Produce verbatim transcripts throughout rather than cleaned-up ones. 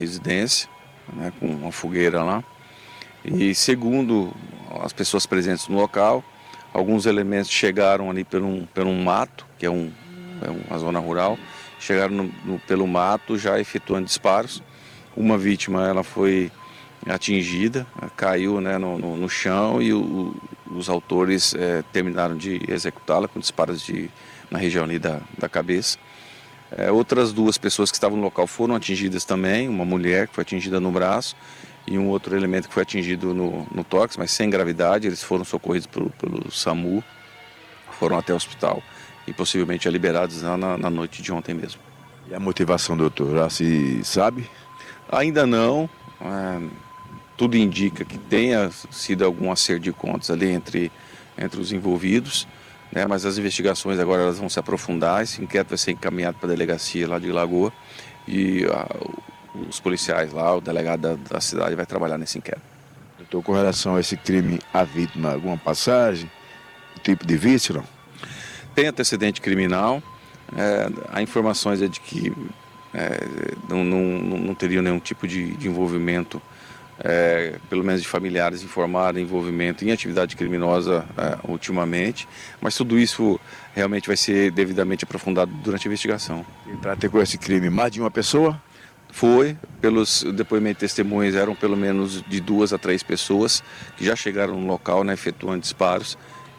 residência, né, com uma fogueira lá. E segundo as pessoas presentes no local, alguns elementos chegaram ali por um, por um mato, que é, um, é uma zona rural, chegaram no, no, pelo mato já efetuando disparos. Uma vítima ela foi atingida, caiu, né, no, no, no chão e o, os autores é, terminaram de executá-la com disparos de, na região ali da, da cabeça. É, outras duas pessoas que estavam no local foram atingidas também, uma mulher que foi atingida no braço e um outro elemento que foi atingido no, no tórax, mas sem gravidade. Eles foram socorridos pelo, pelo SAMU, foram até o hospital e possivelmente liberados na, na noite de ontem mesmo. E a motivação, doutor, já se sabe? Ainda não, é, tudo indica que tenha sido algum acerto de contas ali entre, entre os envolvidos, né, mas as investigações agora elas vão se aprofundar. Esse inquérito vai ser encaminhado para a delegacia lá de Lagoa e a, os policiais lá, o delegado da, da cidade vai trabalhar nesse inquérito. Doutor, com relação a esse crime, a vítima, alguma passagem, o tipo de vício, não? Tem antecedente criminal, é, há informações é de que é, não, não, não teria nenhum tipo de, de envolvimento, é, pelo menos de familiares informaram envolvimento em atividade criminosa é, ultimamente, mas tudo isso realmente vai ser devidamente aprofundado durante a investigação. E praticou esse crime mais de uma pessoa? Foi, pelos depoimentos de testemunhas, eram pelo menos de duas a três pessoas que já chegaram no local, né, efetuando disparos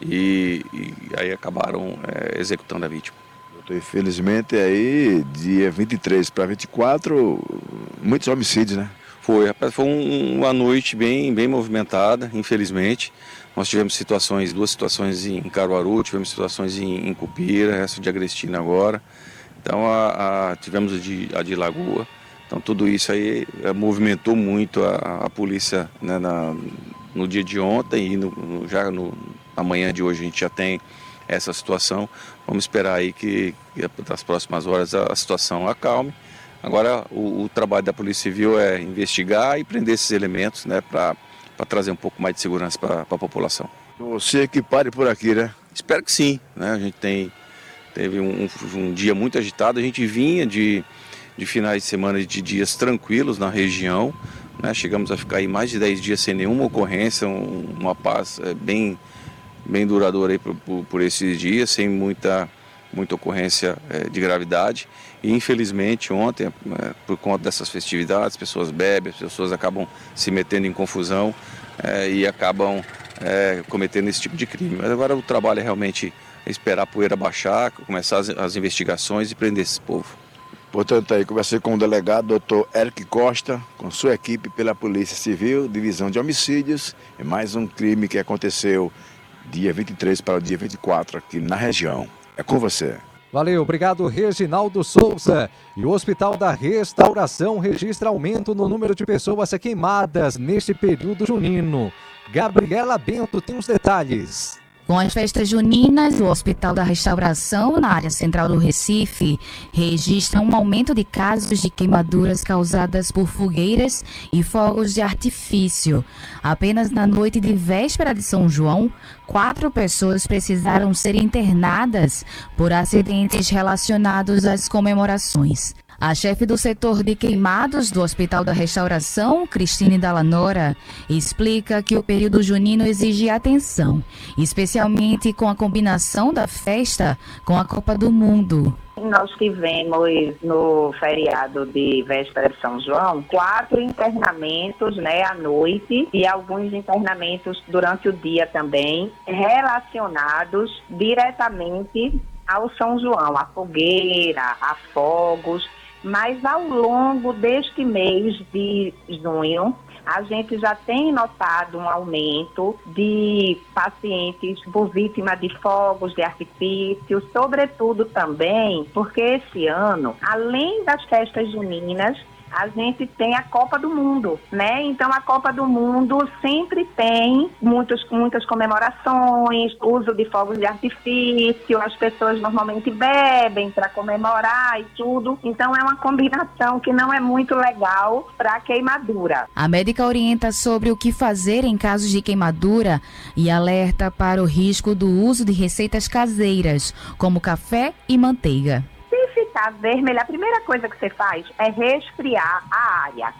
e, e aí acabaram é, executando a vítima. Doutor, infelizmente aí, dia vinte e três para vinte e quatro, muitos homicídios, né? Foi, rapaz, foi um, uma noite bem, bem movimentada, infelizmente. Nós tivemos situações, duas situações em Caruaru, tivemos situações em, em Cupira, essa de Agrestina agora. Então a, a, tivemos a de, a de Lagoa. Então tudo isso aí é, movimentou muito a, a polícia, né, na, no dia de ontem e no, no, já no, na manhã de hoje a gente já tem essa situação. Vamos esperar aí que, que das próximas horas a, a situação acalme. Agora o, o trabalho da Polícia Civil é investigar e prender esses elementos, né, para trazer um pouco mais de segurança para a população. Você que pare por aqui, né? Espero que sim, né? A gente tem, teve um, um dia muito agitado, a gente vinha de, de finais de semana e de dias tranquilos na região, né? Chegamos a ficar aí mais de dez dias sem nenhuma ocorrência, um, uma paz é, bem, bem duradoura aí por, por, por esses dias, sem muita... muita ocorrência é, de gravidade e infelizmente ontem, é, por conta dessas festividades, as pessoas bebem, as pessoas acabam se metendo em confusão é, e acabam é, cometendo esse tipo de crime. Mas agora o trabalho é realmente esperar a poeira baixar, começar as, as investigações e prender esse povo. Portanto, aí conversei com o delegado doutor Eric Costa, com sua equipe pela Polícia Civil, Divisão de Homicídios, e mais um crime que aconteceu dia vinte e três para o dia vinte e quatro aqui na região. É com você. Valeu, obrigado Reginaldo Souza. E o Hospital da Restauração registra aumento no número de pessoas queimadas neste período junino. Gabriela Bento tem os detalhes. Com as festas juninas, o Hospital da Restauração, na área central do Recife, registra um aumento de casos de queimaduras causadas por fogueiras e fogos de artifício. Apenas na noite de véspera de São João, quatro pessoas precisaram ser internadas por acidentes relacionados às comemorações. A chefe do setor de queimados do Hospital da Restauração, Cristine Dallanora, explica que o período junino exige atenção, especialmente com a combinação da festa com a Copa do Mundo. Nós tivemos no feriado de véspera de São João quatro internamentos, né, à noite e alguns internamentos durante o dia também, relacionados diretamente ao São João, a fogueira, a fogos. Mas ao longo deste mês de junho, a gente já tem notado um aumento de pacientes por vítima de fogos de artifício, sobretudo também porque esse ano, além das festas juninas, a gente tem a Copa do Mundo, né? Então a Copa do Mundo sempre tem muitos, muitas comemorações, uso de fogos de artifício, as pessoas normalmente bebem para comemorar e tudo. Então é uma combinação que não é muito legal para queimadura. A médica orienta sobre o que fazer em casos de queimadura e alerta para o risco do uso de receitas caseiras, como café e manteiga. Se ficar vermelha, a primeira coisa que você faz é resfriar a área.